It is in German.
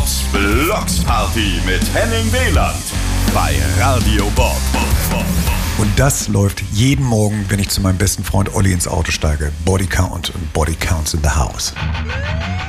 Bobs Blocksparty mit Henning Wieland bei Radio Bob. Und das läuft jeden Morgen, wenn ich zu meinem besten Freund Olli ins Auto steige. Body Count und Body Counts in the House.